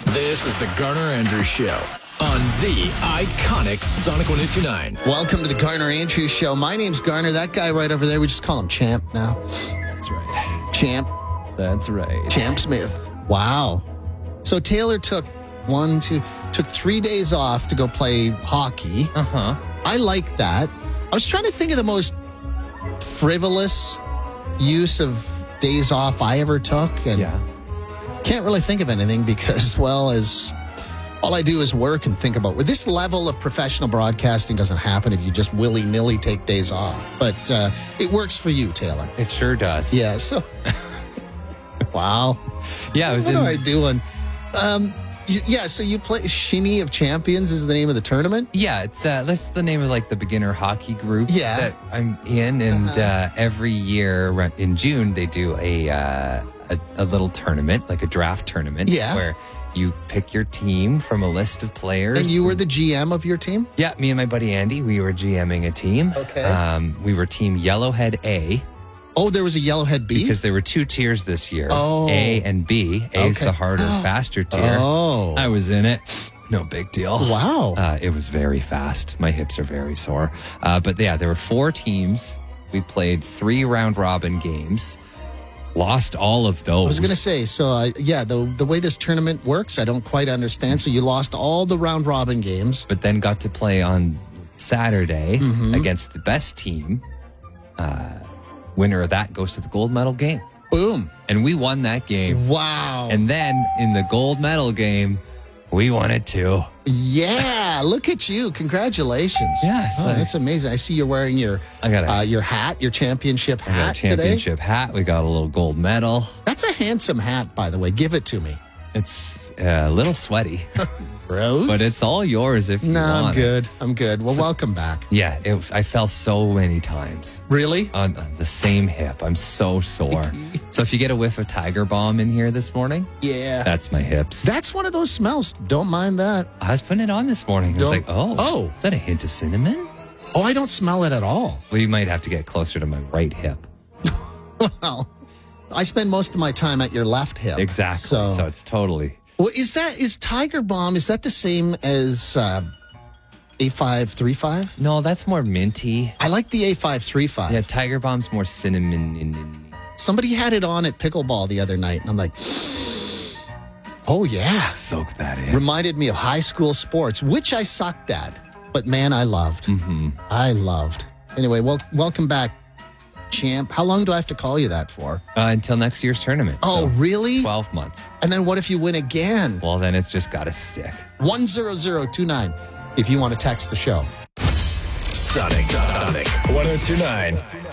This is the Garner Andrews Show on the iconic Sonic 102.9. Welcome to the Garner Andrews Show. My name's Garner. That guy right over there, we just call him Champ now. That's right. Champ. That's right. Champ Smith. Wow. So Taylor took 3 days off to go play hockey. Uh-huh. I like that. I was trying to think of the most frivolous use of days off I ever took. And can't really think of anything because, well, as all I do is work and think about this level of professional broadcasting doesn't happen if you just willy-nilly take days off. But it works for you, Taylor. It sure does. Yeah, so... Wow. Yeah, What am I doing? Yeah, so you play Shinny of Champions is the name of the tournament? Yeah, it's that's the name of like the beginner hockey group that I'm in, and every year in June they do a little tournament, like a draft tournament, where you pick your team from a list of players. And you were the GM of your team? Yeah, me and my buddy Andy, we were GMing a team. Okay. We were Team Yellowhead A. Oh, there was a Yellowhead B? Because there were two tiers this year. Oh. A and B. A is the harder, faster tier. Oh. I was in it. No big deal. Wow. It was very fast. My hips are very sore. But yeah, there were 4 teams. We played 3 round-robin games. Lost all of those. I was going to say, so the way this tournament works, I don't quite understand. So you lost all the round-robin games. But then got to play on Saturday against the best team. Winner of that goes to the gold medal game. Boom. And we won that game. Wow. And then in the gold medal game, we won it too. Yeah, look at you. Congratulations. Yeah. That's amazing. I see you're wearing your hat, your championship hat I got a championship today. hat. We got a little gold medal. That's a handsome hat, by the way. Give it to me. It's a little sweaty. Gross. But it's all yours if you want. I'm good. I'm good. Well, welcome back. Yeah, I fell so many times. Really? On the same hip. I'm so sore. So if you get a whiff of Tiger Balm in here this morning, that's my hips. That's one of those smells. Don't mind that. I was putting it on this morning. I was like, oh, is that a hint of cinnamon? Oh, I don't smell it at all. Well, you might have to get closer to my right hip. Well, I spend most of my time at your left hip. Exactly. So it's totally... Well, is Tiger Balm, is that the same as A535? No, that's more minty. I like the A535. Yeah, Tiger Balm's more cinnamon. Somebody had it on at pickleball the other night, and I'm like, oh, yeah. Soak that in. Reminded me of high school sports, which I sucked at. But, man, I loved. Mm-hmm. I loved. Anyway, welcome back, Champ. How long do I have to call you that for? Until next year's tournament. Oh, so really? 12 months. And then what if you win again? Well, then it's just got to stick. 10029 if you want to text the show. Sonic 102.9.